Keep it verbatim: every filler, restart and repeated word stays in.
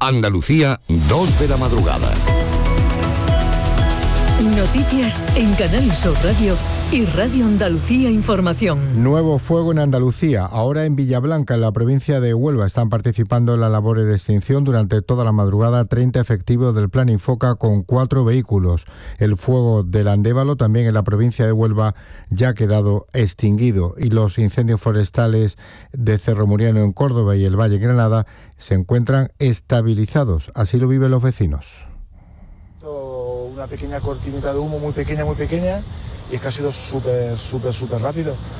Andalucía, dos de la madrugada. Noticias en Canal Sur Radio y Radio Andalucía Información. Nuevo fuego en Andalucía. Ahora en Villablanca, en la provincia de Huelva, están participando en las labores de extinción durante toda la madrugada treinta efectivos del Plan Infoca con cuatro vehículos. El fuego del Andévalo, también en la provincia de Huelva, ya ha quedado extinguido, y los incendios forestales de Cerro Muriano en Córdoba y el Valle Granada se encuentran estabilizados. Así lo viven los vecinos. Una pequeña cortinita de humo muy pequeña, muy pequeña, y es que ha sido súper, súper, súper rápido.